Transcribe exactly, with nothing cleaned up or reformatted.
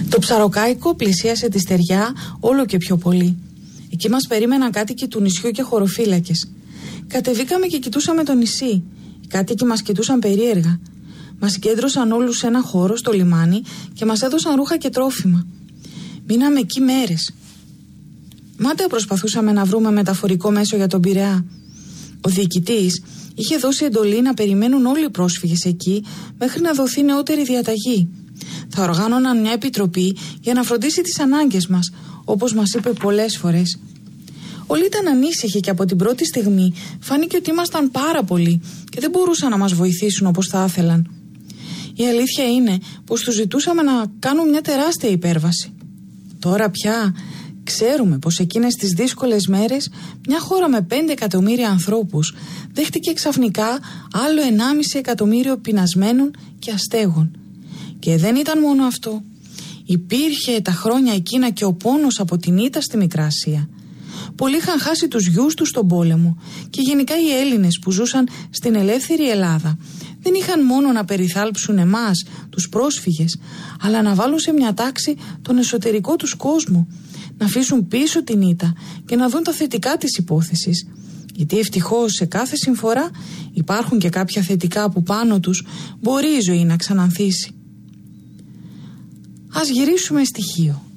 Το Ψαροκάικο πλησίασε τη στεριά όλο και πιο πολύ. Εκεί μας περίμεναν κάτοικοι του νησιού και χωροφύλακες. Κατεβήκαμε και κοιτούσαμε το νησί. Οι κάτοικοι μας κοιτούσαν περίεργα. Μας συγκέντρωσαν όλους σε ένα χώρο στο λιμάνι και μας έδωσαν ρούχα και τρόφιμα. Μείναμε εκεί μέρες. Μάταια προσπαθούσαμε να βρούμε μεταφορικό μέσο για τον Πειραιά. Ο διοικητής είχε δώσει εντολή να περιμένουν όλοι οι πρόσφυγες εκεί μέχρι να δοθεί νεότερη διαταγή. Θα οργάνωναν μια επιτροπή για να φροντίσει τις ανάγκες μας, όπως μας είπε πολλές φορές. Όλοι ήταν ανήσυχοι και από την πρώτη στιγμή φάνηκε ότι ήμασταν πάρα πολλοί και δεν μπορούσαν να μας βοηθήσουν όπως θα ήθελαν. Η αλήθεια είναι πως τους ζητούσαμε να κάνουν μια τεράστια υπέρβαση. Τώρα πια ξέρουμε πως εκείνες τις δύσκολες μέρες μια χώρα με πέντε εκατομμύρια ανθρώπους δέχτηκε ξαφνικά άλλο ενάμιση εκατομμύριο πεινασμένων και αστέγων. Και δεν ήταν μόνο αυτό. Υπήρχε τα χρόνια εκείνα και ο πόνος από την ήττα στη Μικρά Ασία. Πολλοί είχαν χάσει τους γιους τους στον πόλεμο και γενικά οι Έλληνες που ζούσαν στην ελεύθερη Ελλάδα δεν είχαν μόνο να περιθάλψουν εμάς, τους πρόσφυγες, αλλά να βάλουν σε μια τάξη τον εσωτερικό τους κόσμο, να αφήσουν πίσω την ήττα και να δουν τα θετικά της υπόθεσης. Γιατί ευτυχώς σε κάθε συμφορά υπάρχουν και κάποια θετικά που πάνω τους μπορεί η ζωή να ξανανθήσει. Ας γυρίσουμε στη Χίο.